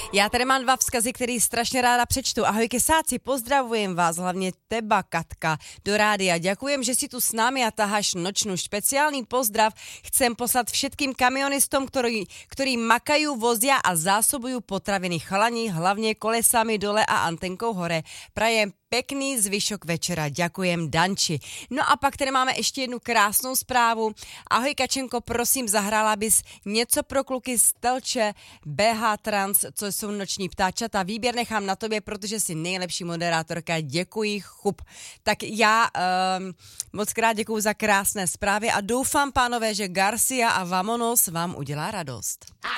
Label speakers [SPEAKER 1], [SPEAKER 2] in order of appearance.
[SPEAKER 1] Já tady mám 2 vzkazy, který strašně ráda přečtu. Ahoj kesáci, pozdravujem vás, hlavně teba, Katka, do rádia. Ďakujem, že si tu s námi a taháš nočnú. Špeciálny pozdrav chcem poslať všetkým kamionistom, ktorí makajú, vozia a zásobujú potraviny. Chalani, hlavne kolesami dole a antenkou hore. Prajem pekný zvyšok večera. Ďakujem, Danči. No a pak tady máme ještě jednu krásnou zprávu. Ahoj Kačenko, prosím, zahrála bys něco pro kluky z Telče BH Trans, co jsou noční ptáčata. Výběr nechám na tobě, protože jsi nejlepší moderátorka. Děkuji, chup. Tak já moc krát děkuju za krásné zprávy a doufám, pánové, že Garcia a Vamonos vám udělá radost.